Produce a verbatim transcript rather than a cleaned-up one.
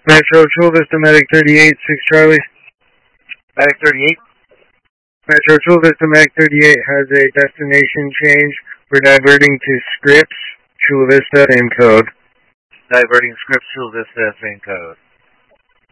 Metro Chula Vista Medic thirty-eight, six Charlie. Medic thirty-eight. Metro Chula Vista Medic thirty-eight has a destination change. We're diverting to Scripps, Chula Vista, same code. Diverting Scripps, Chula Vista, same code.